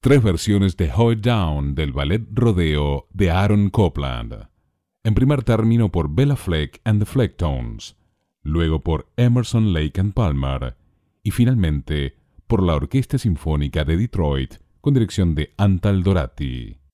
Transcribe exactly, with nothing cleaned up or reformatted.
tres versiones de Hold Down del ballet Rodeo de Aaron Copland. En primer término por Bela Fleck and the Flecktones, luego por Emerson, Lake and Palmer y finalmente por la Orquesta Sinfónica de Detroit con dirección de Antal Dorati.